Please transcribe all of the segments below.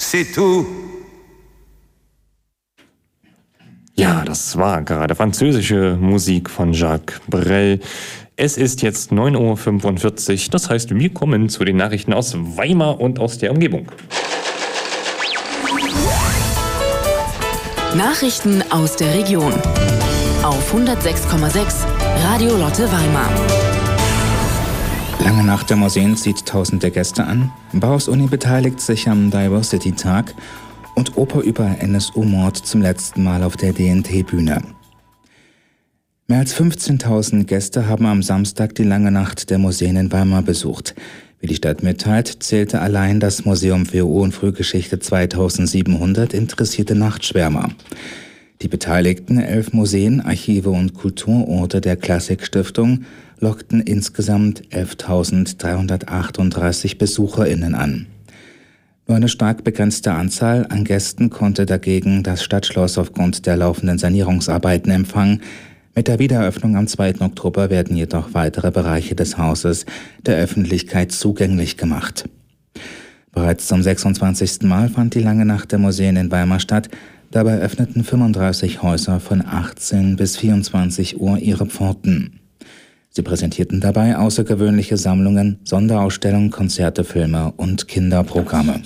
C'est tout. Ja, das war gerade französische Musik von Jacques Brel. Es ist jetzt 9:45 Uhr, das heißt, wir kommen zu den Nachrichten aus Weimar und aus der Umgebung. Nachrichten aus der Region auf 106,6 Radio Lotte Weimar. Lange Nacht der Museen zieht tausende Gäste an. Bauhaus-Uni beteiligt sich am Diversity-Tag und Oper über NSU-Mord zum letzten Mal auf der DNT-Bühne. Mehr als 15.000 Gäste haben am Samstag die Lange Nacht der Museen in Weimar besucht. Wie die Stadt mitteilt, zählte allein das Museum für Ur- und Frühgeschichte 2700 interessierte Nachtschwärmer. Die beteiligten 11 Museen, Archive und Kulturorte der Klassikstiftung lockten insgesamt 11.338 BesucherInnen an. Nur eine stark begrenzte Anzahl an Gästen konnte dagegen das Stadtschloss aufgrund der laufenden Sanierungsarbeiten empfangen. Mit der Wiedereröffnung am 2. Oktober werden jedoch weitere Bereiche des Hauses der Öffentlichkeit zugänglich gemacht. Bereits zum 26. Mal fand die Lange Nacht der Museen in Weimar statt. Dabei öffneten 35 Häuser von 18 bis 24 Uhr ihre Pforten. Sie präsentierten dabei außergewöhnliche Sammlungen, Sonderausstellungen, Konzerte, Filme und Kinderprogramme.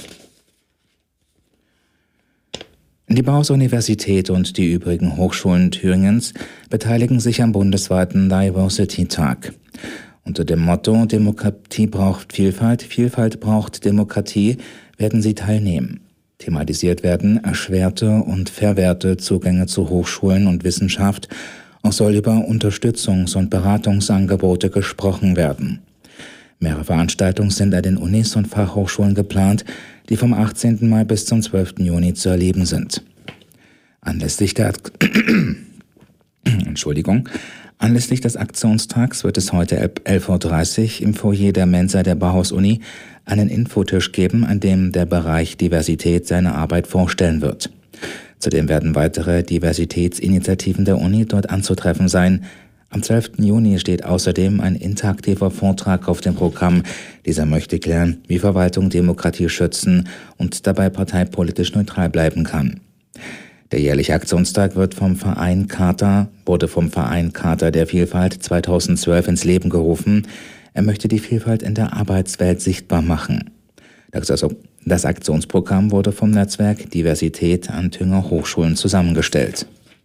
Die Bauhaus-Universität und die übrigen Hochschulen Thüringens beteiligen sich am bundesweiten Diversity-Tag. Unter dem Motto Demokratie braucht Vielfalt, Vielfalt braucht Demokratie werden sie teilnehmen. Thematisiert werden erschwerte und verwehrte Zugänge zu Hochschulen und Wissenschaft. Auch soll über Unterstützungs- und Beratungsangebote gesprochen werden. Mehrere Veranstaltungen sind an den Unis und Fachhochschulen geplant, die vom 18. Mai bis zum 12. Juni zu erleben sind. Anlässlich des Aktionstags wird es heute ab 11:30 Uhr im Foyer der Mensa der Bauhaus-Uni einen Infotisch geben, an dem der Bereich Diversität seine Arbeit vorstellen wird. Zudem werden weitere Diversitätsinitiativen der Uni dort anzutreffen sein. Am 12. Juni steht außerdem ein interaktiver Vortrag auf dem Programm. Dieser möchte klären, wie Verwaltung Demokratie schützen und dabei parteipolitisch neutral bleiben kann. Der jährliche Aktionstag wurde vom Verein Charta der Vielfalt 2012 ins Leben gerufen. Er möchte die Vielfalt in der Arbeitswelt sichtbar machen. Das Aktionsprogramm wurde vom Netzwerk Diversität an Thüringer Hochschulen zusammengestellt.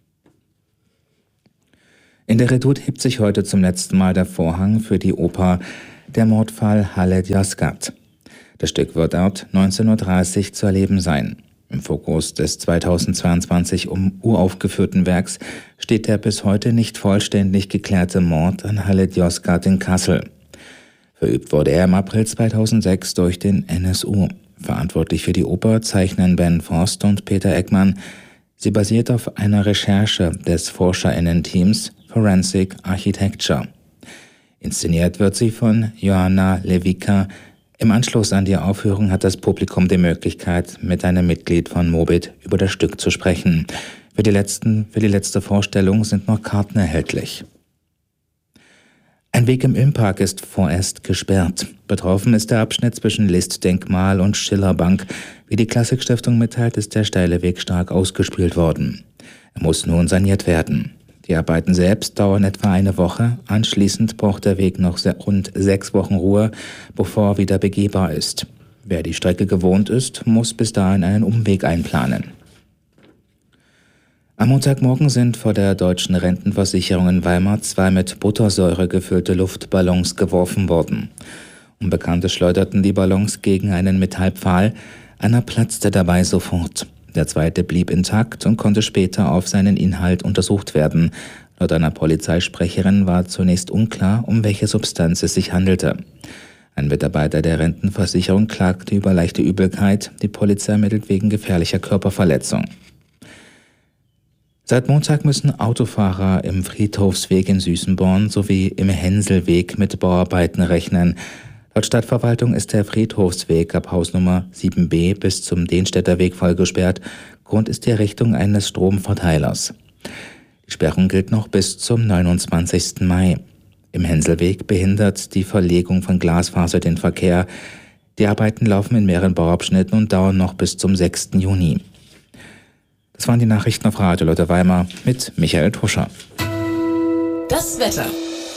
In der Redoute hebt sich heute zum letzten Mal der Vorhang für die Oper Der Mordfall Halle Yozgat. Das Stück wird dort 19:30 Uhr zu erleben sein. Im Fokus des 2022 uraufgeführten Werks steht der bis heute nicht vollständig geklärte Mord an Halle Yozgat in Kassel. Verübt wurde er im April 2006 durch den NSU. Verantwortlich für die Oper zeichnen Ben Forst und Peter Eckmann. Sie basiert auf einer Recherche des ForscherInnen-Teams Forensic Architecture. Inszeniert wird sie von Joanna Lewicka. Im Anschluss an die Aufführung hat das Publikum die Möglichkeit, mit einem Mitglied von Mobit über das Stück zu sprechen. Für die letzte Vorstellung sind noch Karten erhältlich. Ein Weg im Ilmpark ist vorerst gesperrt. Betroffen ist der Abschnitt zwischen List-Denkmal und Schillerbank. Wie die Klassikstiftung mitteilt, ist der steile Weg stark ausgespült worden. Er muss nun saniert werden. Die Arbeiten selbst dauern etwa eine Woche. Anschließend braucht der Weg noch rund 6 Wochen Ruhe, bevor er wieder begehbar ist. Wer die Strecke gewohnt ist, muss bis dahin einen Umweg einplanen. Am Montagmorgen sind vor der Deutschen Rentenversicherung in Weimar 2 mit Buttersäure gefüllte Luftballons geworfen worden. Unbekannte schleuderten die Ballons gegen einen Metallpfahl. Einer platzte dabei sofort. Der zweite blieb intakt und konnte später auf seinen Inhalt untersucht werden. Laut einer Polizeisprecherin war zunächst unklar, um welche Substanz es sich handelte. Ein Mitarbeiter der Rentenversicherung klagte über leichte Übelkeit. Die Polizei ermittelt wegen gefährlicher Körperverletzung. Seit Montag müssen Autofahrer im Friedhofsweg in Süßenborn sowie im Hänselweg mit Bauarbeiten rechnen. Laut Stadtverwaltung ist der Friedhofsweg ab Hausnummer 7b bis zum Dehnstädter Weg voll gesperrt. Grund ist die Errichtung eines Stromverteilers. Die Sperrung gilt noch bis zum 29. Mai. Im Hänselweg behindert die Verlegung von Glasfaser den Verkehr. Die Arbeiten laufen in mehreren Bauabschnitten und dauern noch bis zum 6. Juni. Das waren die Nachrichten auf Radio Lotte Weimar mit Michael Tuscher. Das Wetter.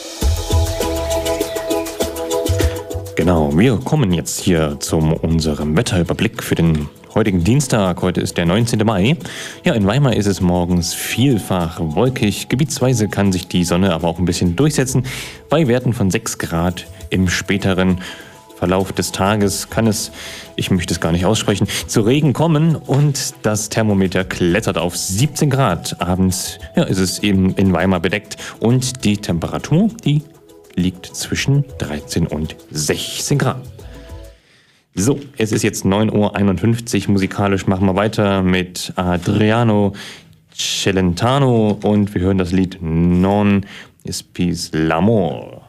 Genau, wir kommen jetzt hier zu unserem Wetterüberblick für den heutigen Dienstag. Heute ist der 19. Mai. Ja, in Weimar ist es morgens vielfach wolkig. Gebietsweise kann sich die Sonne aber auch ein bisschen durchsetzen. Bei Werten von 6 Grad im späteren Verlauf des Tages kann es, ich möchte es gar nicht aussprechen, zu Regen kommen und das Thermometer klettert auf 17 Grad. Abends ist es eben in Weimar bedeckt und die Temperatur, die liegt zwischen 13 und 16 Grad. So, es ist jetzt 9:51 Uhr. Musikalisch machen wir weiter mit Adriano Celentano und wir hören das Lied Non Espis l'amor.